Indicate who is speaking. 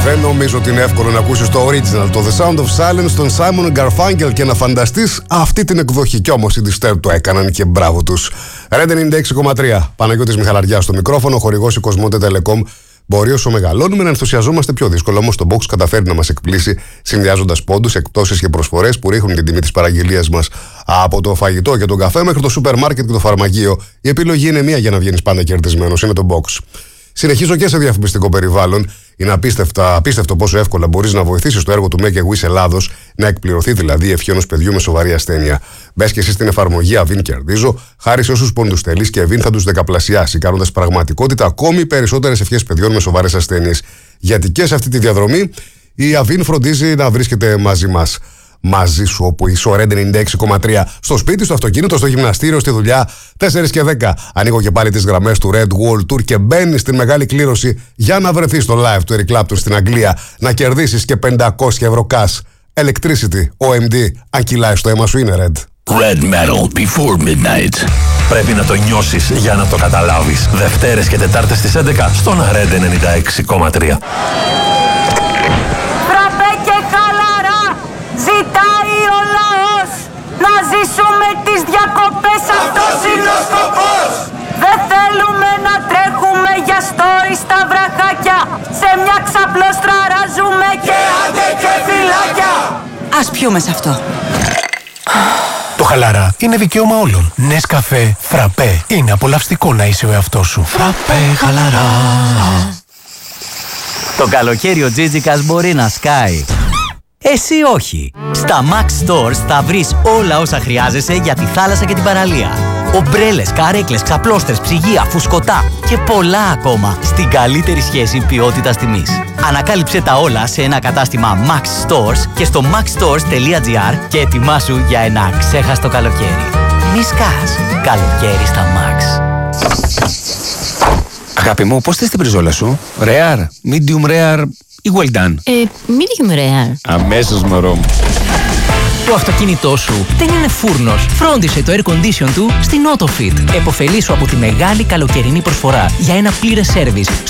Speaker 1: Δεν νομίζω ότι είναι εύκολο να ακούσεις το original, το The Sound of Silence, των Simon Garfunkel και να φανταστείς αυτή την εκδοχή. Κι όμως οι Disturbed το έκαναν και μπράβο τους. Red 96,3. Παναγιώτης Μιχαλαριάς στο μικρόφωνο, χορηγός η Κοσμόντε Telecom. Μπορεί όσο μεγαλώνουμε να ενθουσιαζόμαστε πιο δύσκολο. Όμως το Box καταφέρει να μας εκπλήσει, συνδυάζοντας πόντους, εκπτώσεις και προσφορές που ρίχνουν την τιμή της παραγγελίας μας. Από το φαγητό και τον καφέ μέχρι το σούπερ μάρκετ και το φαρμακείο, η επιλογή είναι μία για να βγαίνεις πάντα κερδισμένος. Είναι το Box. Συνεχίζω και σε διαφημιστικό περιβάλλον. Είναι απίστευτο πόσο εύκολα μπορείς να βοηθήσεις το έργο του Make a Wish Ελλάδος να εκπληρωθεί δηλαδή η ευχή ενός παιδιού με σοβαρή ασθένεια. Μπες και εσύ στην εφαρμογή Avin Κερδίζω, χάρη σε όσους πόντους στέλνεις και Avin θα τους δεκαπλασιάσει, κάνοντας πραγματικότητα ακόμη περισσότερες ευχές παιδιών με σοβαρές ασθένειες. Γιατί και σε αυτή τη διαδρομή η Avin φροντίζει να βρίσκεται μαζί μας. Μαζί σου όπου είσαι, ο Red 96,3. Στο σπίτι, στο αυτοκίνητο, στο γυμναστήριο, στη δουλειά. 4 και 10. Ανοίγω και πάλι τις γραμμές του Red World Tour και μπαίνει στην μεγάλη κλήρωση για να βρεθείς στο live του Eric Clapton στην Αγγλία. Να κερδίσεις και 500 ευρώ cash. Electricity, OMD. Αν κυλάει στο αίμα σου, είναι Red.
Speaker 2: Red Metal Before Midnight. Πρέπει να το νιώσεις για να το καταλάβεις. Δευτέρες και Τετάρτες στις 11 στον Red 96,3.
Speaker 3: Ζητάει ο λαός να ζήσουμε τις διακοπές, αυτός είναι ο σκοπός. Δεν θέλουμε να τρέχουμε για story στα βραχάκια, σε μια ξαπλώστρα ράζουμε και άντε και φυλάκια.
Speaker 4: Ας πιούμε σε αυτό.
Speaker 5: Το χαλαρά είναι δικαίωμα όλων. Νεσκαφέ, φραπέ. Είναι απολαυστικό να είσαι ο εαυτός σου. Φραπέ, χαλαρά.
Speaker 6: Το καλοκαίρι ο Τζίτζικας μπορεί να σκάει. Εσύ όχι. Στα Max Stores θα βρεις όλα όσα χρειάζεσαι για τη θάλασσα και την παραλία. Ομπρέλες, καρέκλες, ξαπλώστρες, ψυγεία, φουσκωτά και πολλά ακόμα στην καλύτερη σχέση ποιότητας τιμής. Ανακάλυψε τα όλα σε ένα κατάστημα Max Stores και στο maxstores.gr και ετοιμάσου για ένα αξέχαστο καλοκαίρι. Μη σκάς. Καλοκαίρι στα Max.
Speaker 7: Αγάπη μου, πώς θες την πριζόλα σου? Rare, medium rare ή well done?
Speaker 8: Medium rare.
Speaker 7: Αμέσως, μωρό μου.
Speaker 9: Το αυτοκίνητό σου δεν είναι φούρνος. Φρόντισε το air condition του στην AutoFit. Εποφελήσου από τη μεγάλη καλοκαιρινή προσφορά για ένα πλήρες σέρβις